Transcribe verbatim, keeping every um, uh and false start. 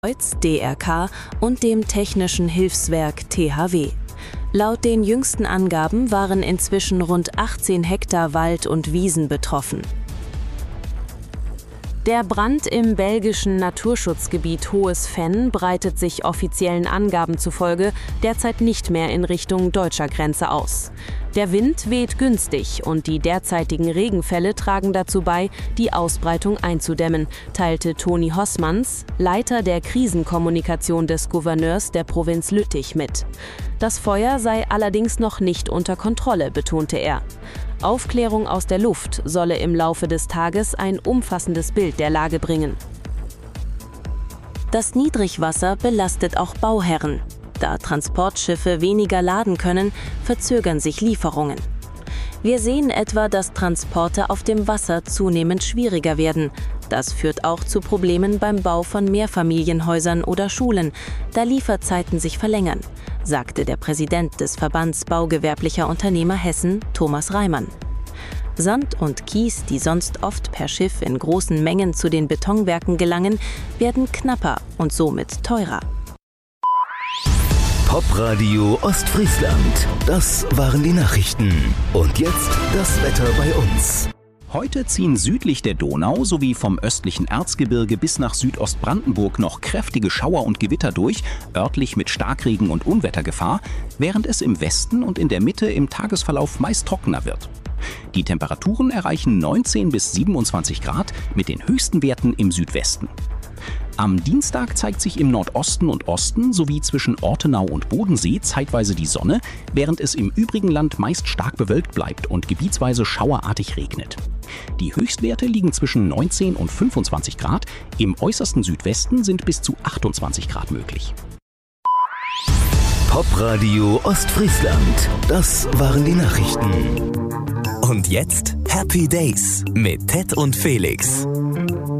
D R K und dem Technischen Hilfswerk T H W. Laut den jüngsten Angaben waren inzwischen rund achtzehn Hektar Wald und Wiesen betroffen. Der Brand im belgischen Naturschutzgebiet Hohes Venn breitet sich offiziellen Angaben zufolge derzeit nicht mehr in Richtung deutscher Grenze aus. Der Wind weht günstig und die derzeitigen Regenfälle tragen dazu bei, die Ausbreitung einzudämmen, teilte Toni Hossmanns, Leiter der Krisenkommunikation des Gouverneurs der Provinz Lüttich, mit. Das Feuer sei allerdings noch nicht unter Kontrolle, betonte er. Aufklärung aus der Luft solle im Laufe des Tages ein umfassendes Bild der Lage bringen. Das Niedrigwasser belastet auch Bauherren. Da Transportschiffe weniger laden können, verzögern sich Lieferungen. Wir sehen etwa, dass Transporte auf dem Wasser zunehmend schwieriger werden. Das führt auch zu Problemen beim Bau von Mehrfamilienhäusern oder Schulen, da Lieferzeiten sich verlängern, sagte der Präsident des Verbands Baugewerblicher Unternehmer Hessen, Thomas Reimann. Sand und Kies, die sonst oft per Schiff in großen Mengen zu den Betonwerken gelangen, werden knapper und somit teurer. Popradio Ostfriesland. Das waren die Nachrichten. Und jetzt das Wetter bei uns. Heute ziehen südlich der Donau sowie vom östlichen Erzgebirge bis nach Südostbrandenburg noch kräftige Schauer und Gewitter durch, örtlich mit Starkregen und Unwettergefahr, während es im Westen und in der Mitte im Tagesverlauf meist trockener wird. Die Temperaturen erreichen neunzehn bis siebenundzwanzig Grad mit den höchsten Werten im Südwesten. Am Dienstag zeigt sich im Nordosten und Osten sowie zwischen Ortenau und Bodensee zeitweise die Sonne, während es im übrigen Land meist stark bewölkt bleibt und gebietsweise schauerartig regnet. Die Höchstwerte liegen zwischen neunzehn und fünfundzwanzig Grad, im äußersten Südwesten sind bis zu achtundzwanzig Grad möglich. Popradio Ostfriesland, das waren die Nachrichten. Und jetzt Happy Days mit Ted und Felix.